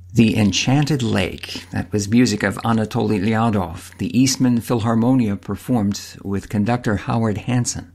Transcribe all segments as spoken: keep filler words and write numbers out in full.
The Enchanted Lake. That was music of Anatoly Lyadov. The Eastman Philharmonia performed with conductor Howard Hanson.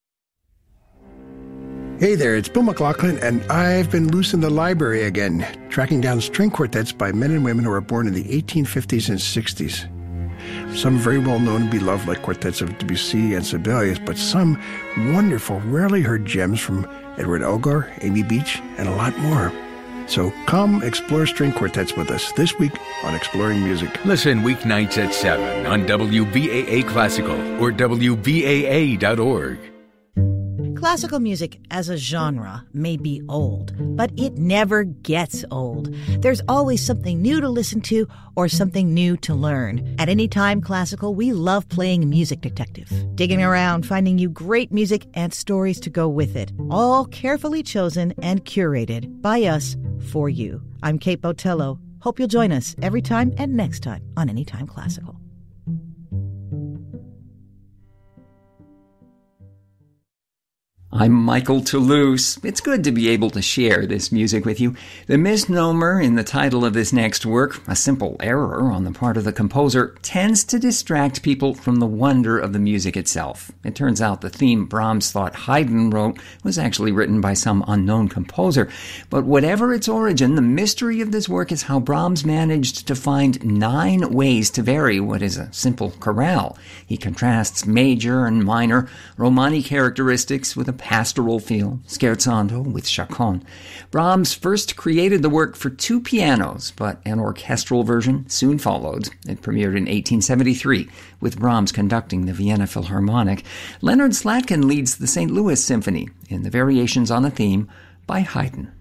Hey there, it's Bill McLaughlin, and I've been loose in the library again, tracking down string quartets by men and women who were born in the eighteen fifties and sixties. Some very well known and beloved, like quartets of Debussy and Sibelius, but some wonderful, rarely heard gems from Edward Elgar, Amy Beach, and a lot more. So come explore string quartets with us this week on Exploring Music. Listen weeknights at seven on W B A A Classical or W B A A dot org. Classical music as a genre may be old, but it never gets old. There's always something new to listen to or something new to learn. At Anytime Classical, we love playing Music Detective, digging around, finding you great music and stories to go with it, all carefully chosen and curated by us for you. I'm Kate Botello. Hope you'll join us every time and next time on Anytime Classical. I'm Michael Toulouse. It's good to be able to share this music with you. The misnomer in the title of this next work, a simple error on the part of the composer, tends to distract people from the wonder of the music itself. It turns out the theme Brahms thought Haydn wrote was actually written by some unknown composer. But whatever its origin, the mystery of this work is how Brahms managed to find nine ways to vary what is a simple chorale. He contrasts major and minor Romani characteristics with a pastoral feel, scherzando with chaconne. Brahms first created the work for two pianos, but an orchestral version soon followed. It premiered in eighteen seventy-three, with Brahms conducting the Vienna Philharmonic. Leonard Slatkin leads the Saint Louis Symphony in the variations on a theme by Haydn.